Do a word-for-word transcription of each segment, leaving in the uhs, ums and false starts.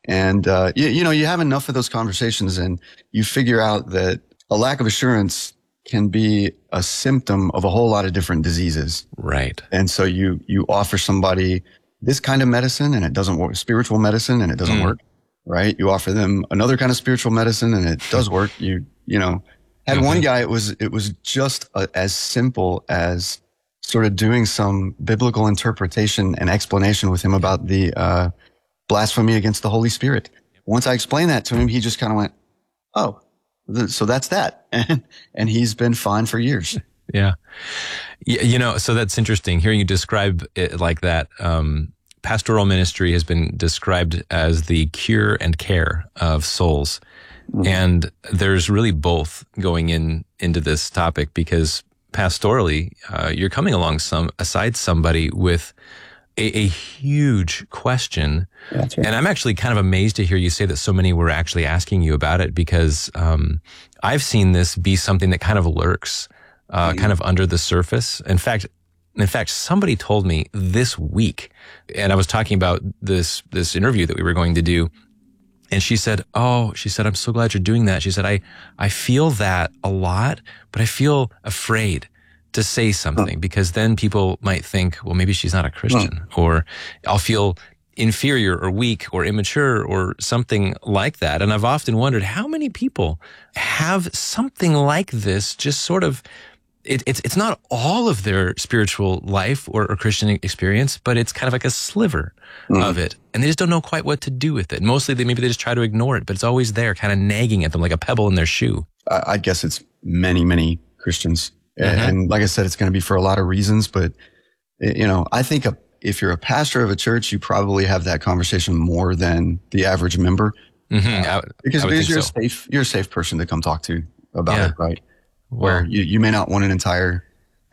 And, uh, you, you know, you have enough of those conversations and you figure out that a lack of assurance can be a symptom of a whole lot of different diseases. Right. And so you, you offer somebody this kind of medicine and it doesn't work, spiritual medicine, and it doesn't mm. work, right? You offer them another kind of spiritual medicine and it does work. You, you know, had mm-hmm. one guy, it was, it was just a, as simple as sort of doing some biblical interpretation and explanation with him about the, uh, blasphemy against the Holy Spirit. Once I explained that to him, he just kind of went, oh, th- so that's that. And, and he's been fine for years. Yeah. You know, so that's interesting. Hearing you describe it like that, um, pastoral ministry has been described as the cure and care of souls. Mm-hmm. And there's really both going in into this topic, because pastorally, uh, you're coming along some aside somebody with a, a huge question. That's right. And I'm actually kind of amazed to hear you say that so many were actually asking you about it, because um, I've seen this be something that kind of lurks, uh, mm-hmm. kind of under the surface. In fact, in fact, somebody told me this week, and I was talking about this this interview that we were going to do. And she said, oh, she said, I'm so glad you're doing that. She said, I, I feel that a lot, but I feel afraid to say something, because then people might think, well, maybe she's not a Christian, or I'll feel inferior or weak or immature or something like that. And I've often wondered how many people have something like this, just sort of, it, it's it's not all of their spiritual life or, or Christian experience, but it's kind of like a sliver mm. of it. And they just don't know quite what to do with it. Mostly they maybe they just try to ignore it, but it's always there, kind of nagging at them like a pebble in their shoe. I, I guess it's many, many Christians. Mm-hmm. And like I said, it's going to be for a lot of reasons, but you know, I think a, if you're a pastor of a church, you probably have that conversation more than the average member. Mm-hmm. Uh, I, because I because you're so. a safe, you're a safe person to come talk to about yeah. it, right? Well, Where you, you may not want an entire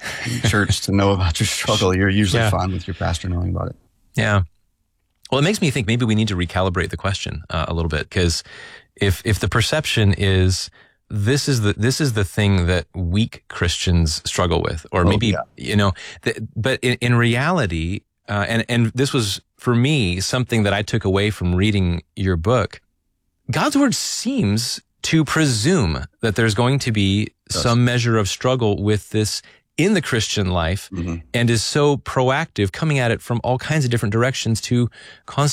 church to know about your struggle. You're usually yeah. fine with your pastor knowing about it. Yeah. Well, it makes me think maybe we need to recalibrate the question uh, a little bit, because if if the perception is this is the this is the thing that weak Christians struggle with, or maybe oh, yeah. you know, th- but in, in reality, uh, and and this was for me something that I took away from reading your book. God's word seems to presume that there's going to be yes. some measure of struggle with this in the Christian life, mm-hmm. and is so proactive, coming at it from all kinds of different directions to constantly